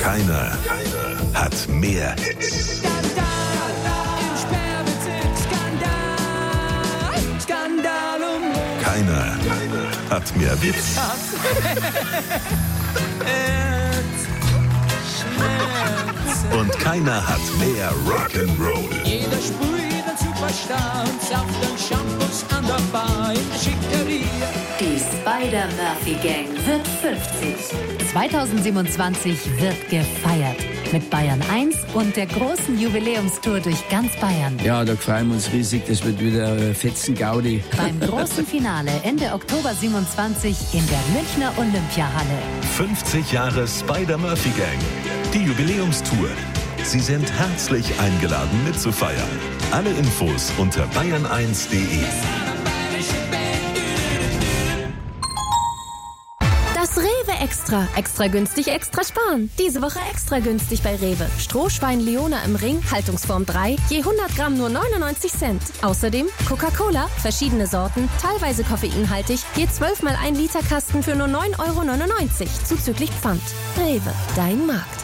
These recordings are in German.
Keiner hat mehr Hits. Keiner hat mehr Witz. Und keiner hat mehr Rock'n'Roll. Jeder sprüht einen Superstar und Saft und Shampoos an der Bar in der Schickeria. Die Spider-Murphy-Gang wird 50. 2027 wird gefeiert. Mit Bayern 1 und der großen Jubiläumstour durch ganz Bayern. Ja, da freuen wir uns riesig. Das wird wieder Fetzen-Gaudi. Beim großen Finale Ende Oktober 27 in der Münchner Olympiahalle. 50 Jahre Spider-Murphy-Gang. Die Jubiläumstour. Sie sind herzlich eingeladen mitzufeiern. Alle Infos unter bayern1.de. Das Rewe Extra. Extra günstig, extra sparen. Diese Woche extra günstig bei Rewe. Strohschwein Leona im Ring, Haltungsform 3, je 100 Gramm nur 99 Cent. Außerdem Coca-Cola, verschiedene Sorten, teilweise koffeinhaltig, je 12 mal 1 Liter Kasten für nur 9,99 €, zuzüglich Pfand. Rewe, dein Markt.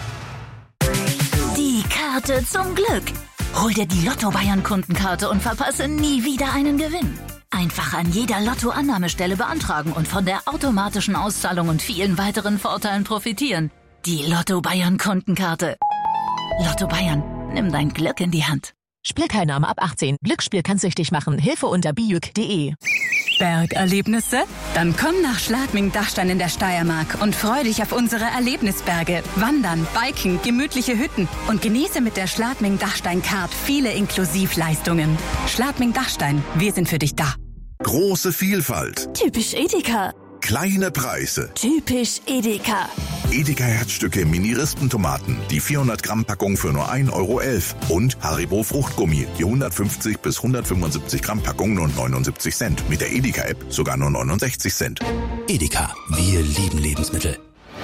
Die Karte zum Glück. Hol dir die Lotto-Bayern-Kundenkarte und verpasse nie wieder einen Gewinn. Einfach an jeder Lotto-Annahmestelle beantragen und von der automatischen Auszahlung und vielen weiteren Vorteilen profitieren. Die Lotto-Bayern-Kundenkarte. Lotto Bayern, nimm dein Glück in die Hand. Spielteilnahme ab 18. Glücksspiel kann süchtig machen. Hilfe unter bijuk.de. Bergerlebnisse? Dann komm nach Schladming-Dachstein in der Steiermark und freu dich auf unsere Erlebnisberge. Wandern, Biken, gemütliche Hütten und genieße mit der Schladming-Dachstein-Card viele Inklusivleistungen. Schladming-Dachstein, wir sind für dich da. Große Vielfalt. Typisch Edeka. Kleine Preise. Typisch Edeka. Edeka Herzstücke Mini-Rispentomaten. Die 400 Gramm Packung für nur 1,11 €. Und Haribo Fruchtgummi. Die 150 bis 175 Gramm Packung nur 79 Cent. Mit der Edeka App sogar nur 69 Cent. Edeka. Wir lieben Lebensmittel.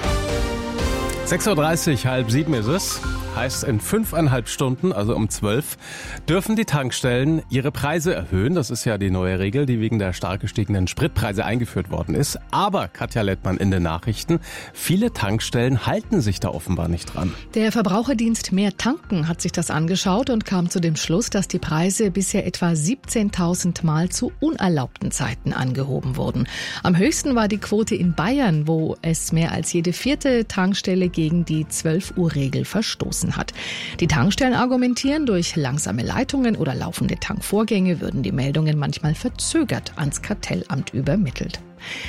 6:30 Uhr, 6:30 ist es. Heißt, in 5,5 Stunden, also um 12, dürfen die Tankstellen ihre Preise erhöhen. Das ist ja die neue Regel, die wegen der stark gestiegenen Spritpreise eingeführt worden ist. Aber, Katja Lettmann in den Nachrichten, viele Tankstellen halten sich da offenbar nicht dran. Der Verbraucherdienst Mehr Tanken hat sich das angeschaut und kam zu dem Schluss, dass die Preise bisher etwa 17.000 Mal zu unerlaubten Zeiten angehoben wurden. Am höchsten war die Quote in Bayern, wo es mehr als jede 4. Tankstelle gegen die 12-Uhr-Regel verstoßen hat. Die Tankstellen argumentieren, durch langsame Leitungen oder laufende Tankvorgänge würden die Meldungen manchmal verzögert ans Kartellamt übermittelt.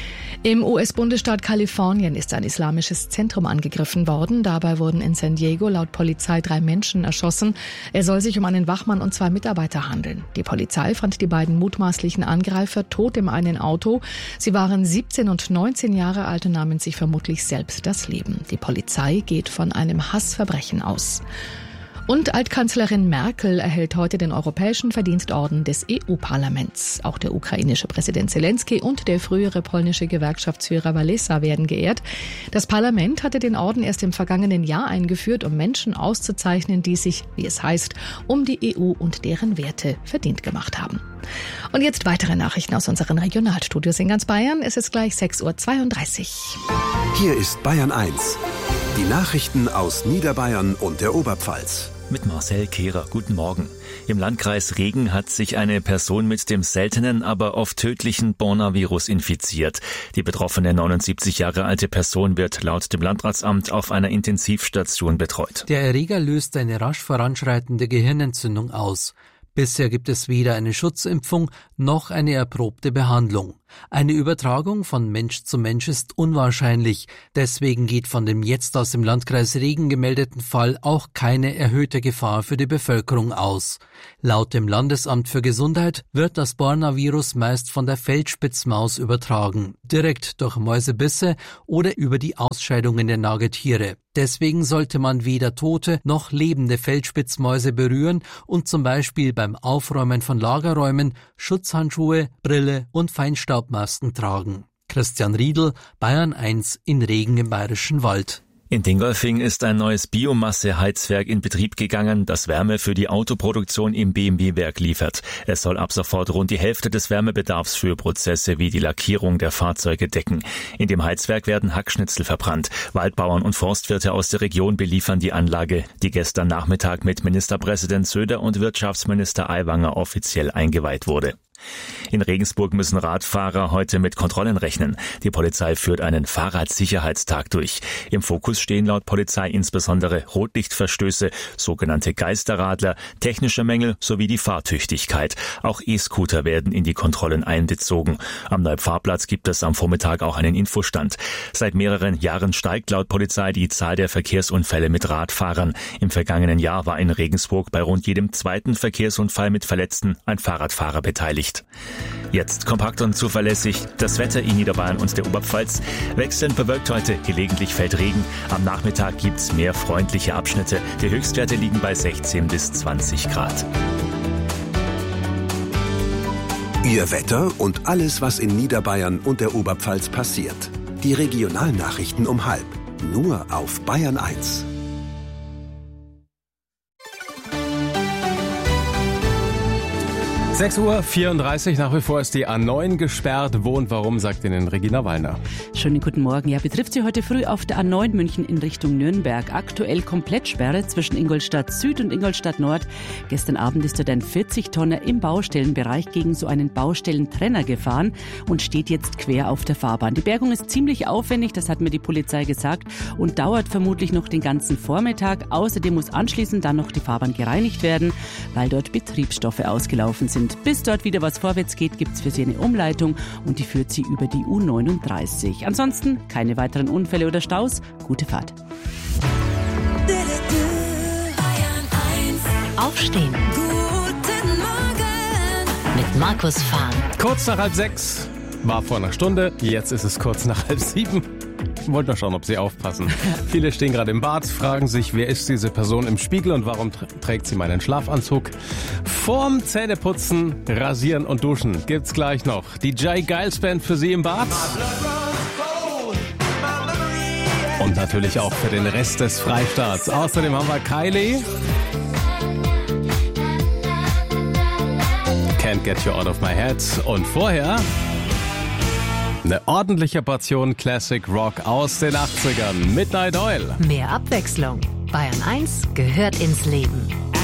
Im US-Bundesstaat Kalifornien ist ein islamisches Zentrum angegriffen worden. Dabei wurden in San Diego laut Polizei 3 Menschen erschossen. Es soll sich um einen Wachmann und 2 Mitarbeiter handeln. Die Polizei fand die beiden mutmaßlichen Angreifer tot im einen Auto. Sie waren 17 und 19 Jahre alt und nahmen sich vermutlich selbst das Leben. Die Polizei geht von einem Hassverbrechen aus. Und Altkanzlerin Merkel erhält heute den Europäischen Verdienstorden des EU-Parlaments. Auch der ukrainische Präsident Zelensky und der frühere polnische Gewerkschaftsführer Wałęsa werden geehrt. Das Parlament hatte den Orden erst im vergangenen Jahr eingeführt, um Menschen auszuzeichnen, die sich, wie es heißt, um die EU und deren Werte verdient gemacht haben. Und jetzt weitere Nachrichten aus unseren Regionalstudios in ganz Bayern. Es ist gleich 6:32 Uhr. Hier ist Bayern 1. Die Nachrichten aus Niederbayern und der Oberpfalz. Mit Marcel Kehrer, guten Morgen. Im Landkreis Regen hat sich eine Person mit dem seltenen, aber oft tödlichen Borna-Virus infiziert. Die betroffene 79 Jahre alte Person wird laut dem Landratsamt auf einer Intensivstation betreut. Der Erreger löst eine rasch voranschreitende Gehirnentzündung aus. Bisher gibt es weder eine Schutzimpfung noch eine erprobte Behandlung. Eine Übertragung von Mensch zu Mensch ist unwahrscheinlich. Deswegen geht von dem jetzt aus dem Landkreis Regen gemeldeten Fall auch keine erhöhte Gefahr für die Bevölkerung aus. Laut dem Landesamt für Gesundheit wird das Borna-Virus meist von der Feldspitzmaus übertragen, direkt durch Mäusebisse oder über die Ausscheidungen der Nagetiere. Deswegen sollte man weder tote noch lebende Feldspitzmäuse berühren und zum Beispiel beim Aufräumen von Lagerräumen Schutzhandschuhe, Brille und Feinstaubmasken tragen. Christian Riedl, Bayern 1 in Regen im Bayerischen Wald. In Dingolfing ist ein neues Biomasseheizwerk in Betrieb gegangen, das Wärme für die Autoproduktion im BMW-Werk liefert. Es soll ab sofort rund die Hälfte des Wärmebedarfs für Prozesse wie die Lackierung der Fahrzeuge decken. In dem Heizwerk werden Hackschnitzel verbrannt. Waldbauern und Forstwirte aus der Region beliefern die Anlage, die gestern Nachmittag mit Ministerpräsident Söder und Wirtschaftsminister Aiwanger offiziell eingeweiht wurde. In Regensburg müssen Radfahrer heute mit Kontrollen rechnen. Die Polizei führt einen Fahrradsicherheitstag durch. Im Fokus stehen laut Polizei insbesondere Rotlichtverstöße, sogenannte Geisterradler, technische Mängel sowie die Fahrtüchtigkeit. Auch E-Scooter werden in die Kontrollen einbezogen. Am Neupfarrplatz gibt es am Vormittag auch einen Infostand. Seit mehreren Jahren steigt laut Polizei die Zahl der Verkehrsunfälle mit Radfahrern. Im vergangenen Jahr war in Regensburg bei rund jedem zweiten Verkehrsunfall mit Verletzten ein Fahrradfahrer beteiligt. Jetzt kompakt und zuverlässig das Wetter in Niederbayern und der Oberpfalz. Wechselnd bewölkt heute, gelegentlich fällt Regen. Am Nachmittag gibt's mehr freundliche Abschnitte. Die Höchstwerte liegen bei 16 bis 20 Grad. Ihr Wetter und alles, was in Niederbayern und der Oberpfalz passiert. Die Regionalnachrichten um 12:30. Nur auf Bayern 1. Uhr 34, nach wie vor ist die A9 gesperrt. Wo und warum, sagt Ihnen Regina Wallner. Schönen guten Morgen. Ja, betrifft Sie heute früh auf der A9 München in Richtung Nürnberg. Aktuell Komplettsperre zwischen Ingolstadt Süd und Ingolstadt Nord. Gestern Abend ist dort ein 40-Tonner im Baustellenbereich gegen so einen Baustellentrenner gefahren und steht jetzt quer auf der Fahrbahn. Die Bergung ist ziemlich aufwendig, das hat mir die Polizei gesagt, und dauert vermutlich noch den ganzen Vormittag. Außerdem muss anschließend dann noch die Fahrbahn gereinigt werden, weil dort Betriebsstoffe ausgelaufen sind. Bis dort wieder was vorwärts geht, gibt es für Sie eine Umleitung und die führt Sie über die U39. Ansonsten keine weiteren Unfälle oder Staus. Gute Fahrt. Aufstehen. Guten Morgen. Mit Markus Fahn. Kurz nach 5:30 war vor einer Stunde, jetzt ist es kurz nach 6:30. Ich wollte noch schauen, ob Sie aufpassen. Viele stehen gerade im Bad, fragen sich, wer ist diese Person im Spiegel und warum trägt sie meinen Schlafanzug? Vorm Zähneputzen, Rasieren und Duschen gibt's gleich noch die J. Geils Band für Sie im Bad. Und natürlich auch für den Rest des Freistaats. Außerdem haben wir Kylie. Can't Get You Out of My Head. Und vorher eine ordentliche Portion Classic Rock aus den 80ern. Midnight Oil. Mehr Abwechslung. Bayern 1 gehört ins Leben.